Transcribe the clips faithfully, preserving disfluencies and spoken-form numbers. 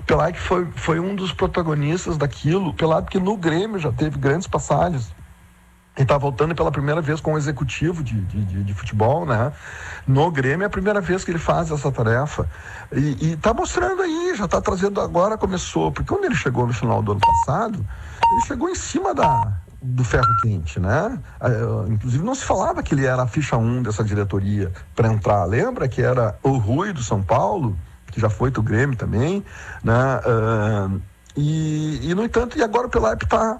Pelaipe foi, foi um dos protagonistas daquilo, Pelaipe que no Grêmio já teve grandes passagens. Ele está voltando pela primeira vez com o executivo de, de, de, de futebol, né? No Grêmio é a primeira vez que ele faz essa tarefa. E está mostrando aí, já está trazendo agora, começou. Porque quando ele chegou no final do ano passado, ele chegou em cima da, do ferro quente, né? Uh, inclusive não se falava que ele era a ficha um dessa diretoria para entrar. Lembra que era o Rui do São Paulo, que já foi do Grêmio também, né? Uh, e, e, no entanto, e agora o Pelaipe está...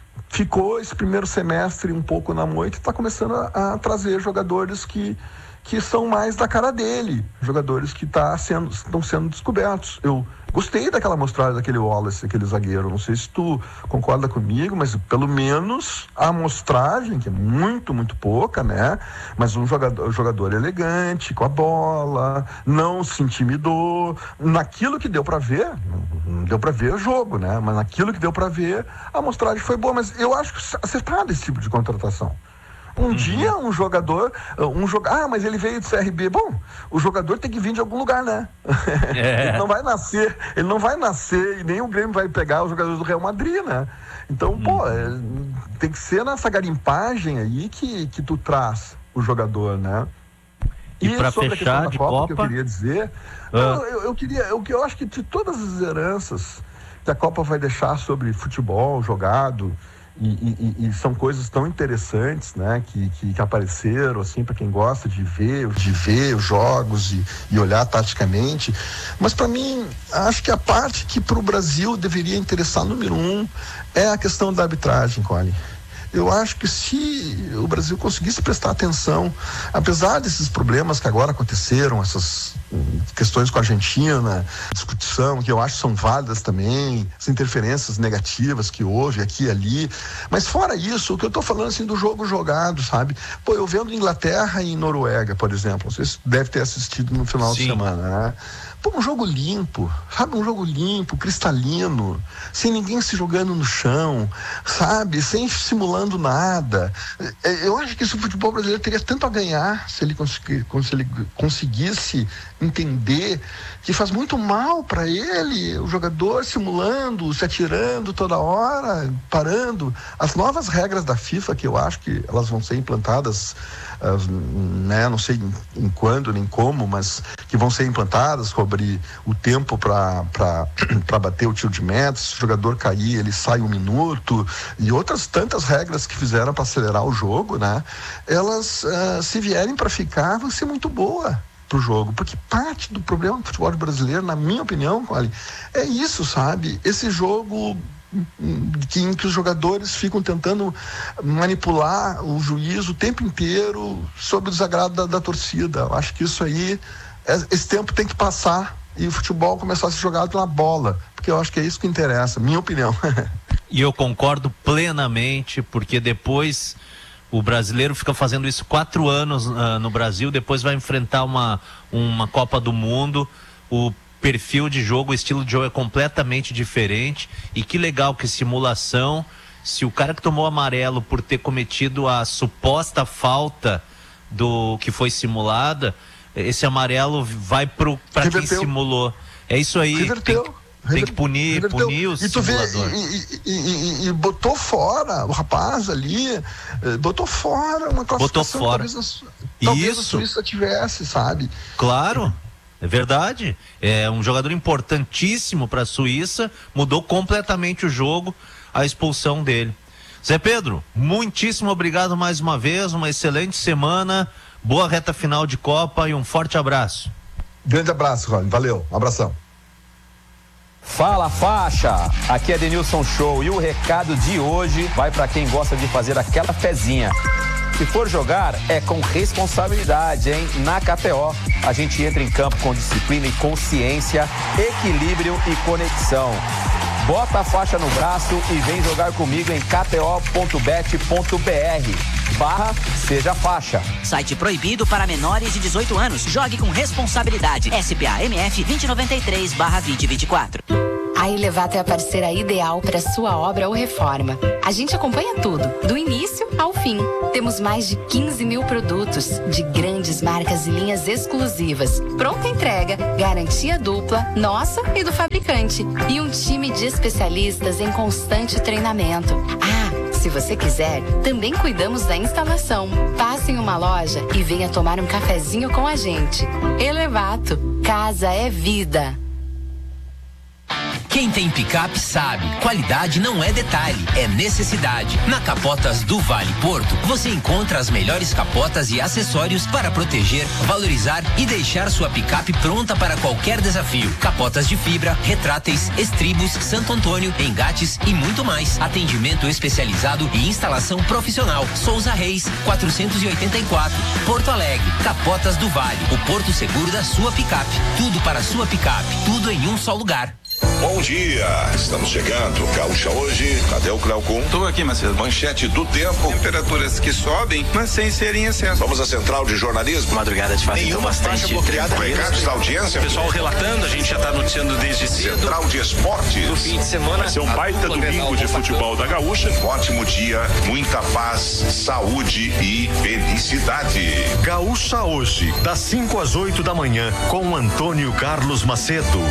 ficou esse primeiro semestre um pouco na moita e está começando a, a trazer jogadores que, que são mais da cara dele, jogadores que tá sendo, estão sendo descobertos. Eu gostei daquela amostragem daquele Wallace, aquele zagueiro, não sei se tu concorda comigo, mas pelo menos a amostragem, que é muito, muito pouca, né? Mas um jogador, um jogador elegante, com a bola, não se intimidou, naquilo que deu para ver, não deu para ver o jogo, né? Mas naquilo que deu para ver, a amostragem foi boa, mas eu acho acertado esse tipo de contratação. Um uhum. dia um jogador, um joga... ah, mas ele veio do C R B. Bom, o jogador tem que vir de algum lugar, né? É. Ele não vai nascer, ele não vai nascer e nem o Grêmio vai pegar os jogadores do Real Madrid, né? Então, uhum. pô, é, tem que ser nessa garimpagem aí que, que tu traz o jogador, né? E, e para fechar de Copa, Copa, que eu queria dizer, ah. não, eu, eu queria, eu, eu acho que de todas as heranças que a Copa vai deixar sobre futebol jogado, E, e, e são coisas tão interessantes, né, que, que, que apareceram, assim, para quem gosta de ver, de ver os jogos e, e olhar taticamente. Mas para mim, acho que a parte que para o Brasil deveria interessar número um é a questão da arbitragem, Colin. Eu acho que se o Brasil conseguisse prestar atenção, apesar desses problemas que agora aconteceram, essas questões com a Argentina, discussão que eu acho são válidas também, as interferências negativas que houve aqui e ali, mas fora isso, o que eu estou falando assim do jogo jogado, sabe? Pô, eu vendo Inglaterra e Noruega, por exemplo, vocês devem ter assistido no final Sim. de semana, né? Pô, um jogo limpo, sabe? Um jogo limpo, cristalino, sem ninguém se jogando no chão, sabe? Sem simulando nada. Eu acho que esse futebol brasileiro teria tanto a ganhar se ele, consegui, se ele conseguisse entender que faz muito mal para ele, o jogador simulando, se atirando toda hora, parando. As novas regras da FIFA, que eu acho que elas vão ser implantadas, uh, né? Não sei em, em quando nem como, mas que vão ser implantadas sobre o tempo para bater o tiro de meta, se o jogador cair, ele sai um minuto, e outras tantas regras que fizeram para acelerar o jogo, né? Elas, uh, se vierem para ficar, vão ser muito boa pro jogo, porque parte do problema do futebol brasileiro, na minha opinião, Cole, é isso, sabe? Esse jogo que, em que os jogadores ficam tentando manipular o juiz o tempo inteiro sob o desagrado da, da torcida. Eu acho que isso aí, esse tempo tem que passar e o futebol começar a ser jogado na bola, porque eu acho que é isso que interessa, minha opinião. E eu concordo plenamente, porque depois o brasileiro fica fazendo isso quatro anos uh, no Brasil, depois vai enfrentar uma, uma Copa do Mundo, o perfil de jogo, o estilo de jogo é completamente diferente, e que legal que simulação, se o cara que tomou amarelo por ter cometido a suposta falta do que foi simulada, esse amarelo vai para quem simulou. É isso aí. Reverteu. Tem, tem que punir, Reverteu. punir o e tu simulador. Vê, e, e, e, e botou fora, o rapaz ali, botou fora uma classificação. Botou fora. Talvez, a, talvez Isso. a Suíça tivesse, sabe? Claro, é verdade. É um jogador importantíssimo para a Suíça, mudou completamente o jogo, a expulsão dele. Zé Pedro, muitíssimo obrigado mais uma vez, uma excelente semana, boa reta final de Copa e um forte abraço. Grande abraço, Rony, valeu, um abração. Fala faixa, aqui é Denilson Show e o recado de hoje vai para quem gosta de fazer aquela fezinha. Se for jogar, é com responsabilidade, hein? Na K T O, a gente entra em campo com disciplina e consciência, equilíbrio e conexão. Bota a faixa no braço e vem jogar comigo em k t o ponto bet ponto b r barra seja faixa. Site proibido para menores de dezoito anos. Jogue com responsabilidade. S P A M F vinte e noventa e três barra vinte e vinte e quatro. A Elevato é a parceira ideal para sua obra ou reforma. A gente acompanha tudo, do início ao fim. Temos mais de quinze mil produtos, de grandes marcas e linhas exclusivas. Pronta entrega, garantia dupla, nossa e do fabricante. E um time de especialistas em constante treinamento. Ah, se você quiser, também cuidamos da instalação. Passe em uma loja e venha tomar um cafezinho com a gente. Elevato, casa é vida. Quem tem picape sabe, qualidade não é detalhe, é necessidade. Na Capotas do Vale Porto, você encontra as melhores capotas e acessórios para proteger, valorizar e deixar sua picape pronta para qualquer desafio. Capotas de fibra, retráteis, estribos, Santo Antônio, engates e muito mais. Atendimento especializado e instalação profissional. Souza Reis, quatrocentos e oitenta e quatro, Porto Alegre. Capotas do Vale, o porto seguro da sua picape. Tudo para a sua picape, tudo em um só lugar. Bom dia, estamos chegando. Gaúcha hoje, cadê o Cleocum? Tô aqui, Marcelo. Manchete do tempo. Temperaturas que sobem, mas sem serem excesso. Vamos à central de jornalismo. Madrugada de fato, então bastante. Recados da audiência. O pessoal relatando, a gente já tá noticiando desde cedo. Central de esportes. No fim de semana. Vai ser um baita domingo de futebol da Gaúcha. Um ótimo dia, muita paz, saúde e felicidade. Gaúcha hoje, das cinco às oito da manhã, com Antônio Carlos Macedo.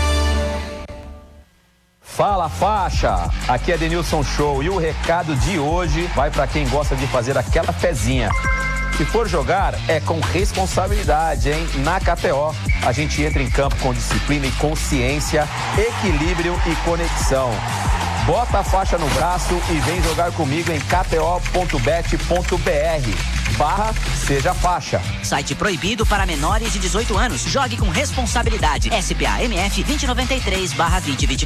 Fala faixa, aqui é Denilson Show e o recado de hoje vai para quem gosta de fazer aquela fezinha. Se for jogar, é com responsabilidade, hein? Na K T O, a gente entra em campo com disciplina e consciência, equilíbrio e conexão. Bota a faixa no braço e vem jogar comigo em k t o ponto bet ponto b r barra seja faixa. Site proibido para menores de dezoito anos. Jogue com responsabilidade. S P A M F vinte e noventa e três barra vinte e vinte e quatro.